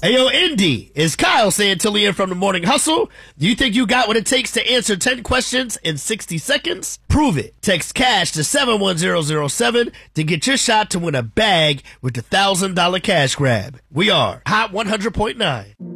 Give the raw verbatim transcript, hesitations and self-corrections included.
Hey, yo, Indy, is Kyle Santillian from the Morning Hustle? Do you think you got what it takes to answer ten questions in sixty seconds? Prove it. Text CASH to seven one zero zero seven to get your shot to win a bag with the one thousand dollars cash grab. We are Hot one hundred point nine.